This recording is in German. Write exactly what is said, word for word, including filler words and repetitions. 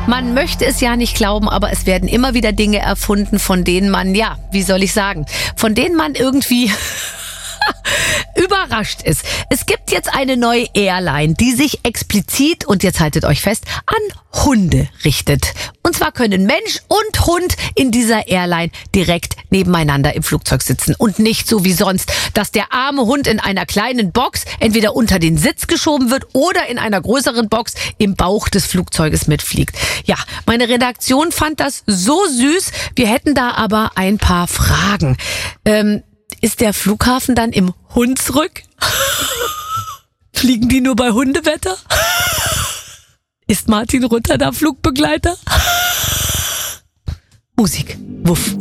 Man möchte es ja nicht glauben, aber es werden immer wieder Dinge erfunden, von denen man, ja, wie soll ich sagen, von denen man irgendwie überrascht ist. Es gibt jetzt eine neue Airline, die sich explizit, und jetzt haltet euch fest, an Hunde richtet. Und zwar können Mensch und Hund in dieser Airline direkt nebeneinander im Flugzeug sitzen. Und nicht so wie sonst, dass der arme Hund in einer kleinen Box entweder unter den Sitz geschoben wird oder in einer größeren Box im Bauch des Flugzeuges mitfliegt. Ja, meine Redaktion fand das so süß. Wir hätten da aber ein paar Fragen. Ähm, Ist der Flughafen dann im Hunsrück? Fliegen die nur bei Hundewetter? Ist Martin Rutter da Flugbegleiter? Musik. Wuff.